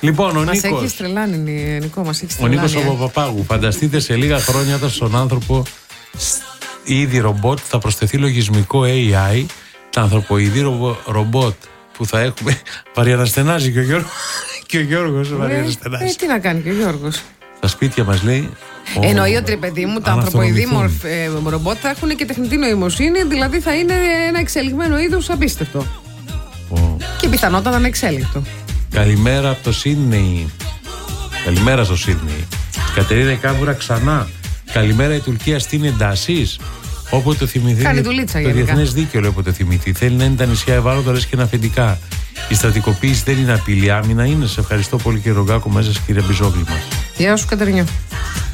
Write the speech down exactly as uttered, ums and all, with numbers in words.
Λοιπόν, ο Μας Νίκος. έχει τρελάνει, Νικό, μας έχει Ο τρελάνει. Νίκος ο Παπαπάγου. Φανταστείτε σε λίγα χρόνια όταν στον άνθρωπο ήδη ρομπότ θα προσθεθεί λογισμικό έι άι, τα ανθρωποειδή ρομπο, ρομπότ που θα έχουμε. Βαριαναστενάζει και ο Γιώργος. Και ο Γιώργος Ε, βαριαναστενάζει. ε, τι να κάνει και ο Γιώργος. Στα σπίτια μας λέει. ο- Εννοεί ότι, ρε παιδί μου, τα ανθρωποειδή μορφ- ε, ρομπότ θα έχουν και τεχνητή νοημοσύνη, δηλαδή θα είναι ένα εξελιγμένο είδος απίστευτο. ο- Και πιθανότατα ανεξέλεγκτο. Καλημέρα από το Σίδνεϊ. Καλημέρα στο Σίδνεϊ. Κατερίνα Κάβουρα ξανά. Καλημέρα η Τουρκία στην εντάσεις. Όποτε θυμηθεί. Κάνει το δουλίτσα γενικά. διεθνές δίκαιο, λέει, όποτε θυμηθεί. Θέλει να είναι τα νησιά ευάλωτα, λες και αφεντικά. Η στρατικοποίηση δεν είναι απειλή, άμυνα είναι. Σε ευχαριστώ πολύ, κύριε Ρογκάκο, μέσα, κύριε Μπιζόγλη μας. Γεια σου, Κατερινιό.